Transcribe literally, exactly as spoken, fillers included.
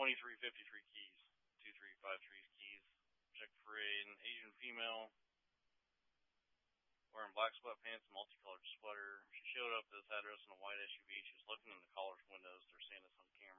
twenty-three fifty-three Keys, two three five three Keys. Check for an Asian female wearing black sweatpants and multicolored sweater. She showed up at this address in a white S U V. She was looking in the caller's windows. They're seeing this on camera.